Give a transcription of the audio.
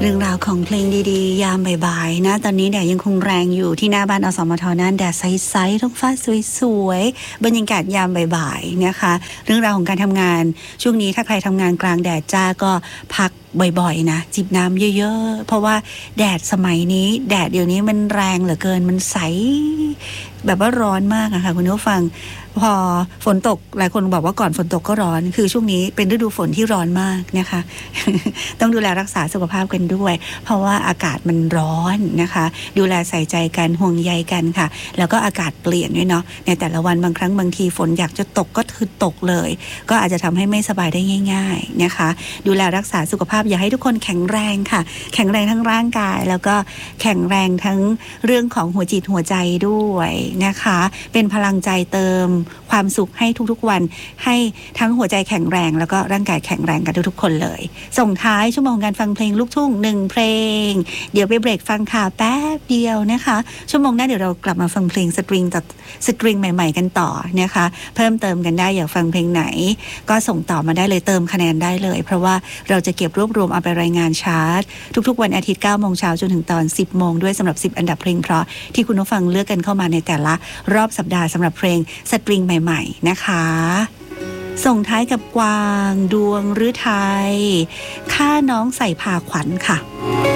รื่องราวของเพลงดีๆยามบ่ายๆนะตอนนี้แดดยังคงแรงอยู่ที่หน้าบ้านอสมทนั่นแดดใสๆท้องฟ้าสวยๆบรรยากาศยามบ่ายๆนะคะเรื่องราวของการทำงานช่วงนี้ถ้าใครทำงานกลางแดดจ้าก็พักบ่อยๆนะจิบน้ำเยอะๆเพราะว่าแดดสมัยนี้แดดเดี๋ยวนี้มันแรงเหลือเกินมันใสแบบว่าร้อนมากอะค่ะคุณผู้ฟังพอฝนตกหลายคนบอกว่าก่อนฝนตกก็ร้อนคือช่วงนี้เป็นฤดูฝนที่ร้อนมากนะคะ ต้องดูแลรักษาสุขภาพกันด้วยเพราะว่าอากาศมันร้อนนะคะดูแลใส่ใจกันห่วงใยกันค่ะแล้วก็อากาศเปลี่ยนด้วยเนาะในแต่ละวันบางครั้งบางทีฝนอยากจะตกก็คือตกเลยก็อาจจะทำให้ไม่สบายได้ง่ายๆนะคะดูแลรักษาสุขภาพอยากให้ทุกคนแข็งแรงค่ะแข็งแรงทั้งร่างกายแล้วก็แข็งแรงทั้งเรื่องของหัวจิตหัวใจด้วยนะคะเป็นพลังใจเติมความสุขให้ทุกๆวันให้ทั้งหัวใจแข็งแรงแล้วก็ร่างกายแข็งแรงกันทุกๆคนเลยส่งท้ายชั่วโมงการฟังเพลงลูกทุ่ง1เพลงเดี๋ยวไปเบรกฟังข่าวแป๊บเดียวนะคะชั่วโมงหน้าเดี๋ยวเรากลับมาฟังเพลงสตริงใหม่ๆกันต่อนะคะเพิ่มเติมกันได้อยากฟังเพลงไหนก็ส่งต่อมาได้เลยเติมคะแนนได้เลยเพราะว่าเราจะเก็บรวบรวมเอาไปรายงานชาร์ตทุกๆวันอาทิตย์ 9 โมงเช้าจนถึงตอน 10 โมงด้วยสำหรับ10อันดับเพลงเพราะที่คุณผู้ฟังเลือกกันเข้ามาในแต่ละรอบสัปดาห์สำหรับเพลงสตริงใหม่ๆนะคะส่งท้ายกับกวางดวงฤทัยข้าน้องใส่พาขวัญค่ะ